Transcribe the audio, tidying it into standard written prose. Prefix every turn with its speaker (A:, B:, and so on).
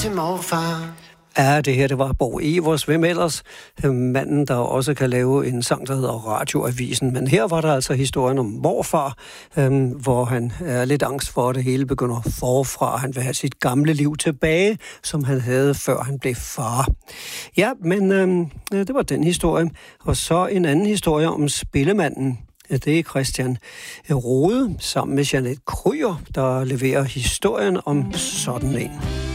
A: til morfar.
B: Ja, det her, det var Bo Evers. Hvem ellers? Manden, der også kan lave en sang, der hedder Radioavisen. Men her var der altså historien om morfar, hvor han er lidt angst for, at det hele begynder forfra. Han vil have sit gamle liv tilbage, som han havde, før han blev far. Ja, men det var den historie. Og så en anden historie om spillemanden. Det er Christian Rode sammen med Jeanette Kryer, der leverer historien om sådan en.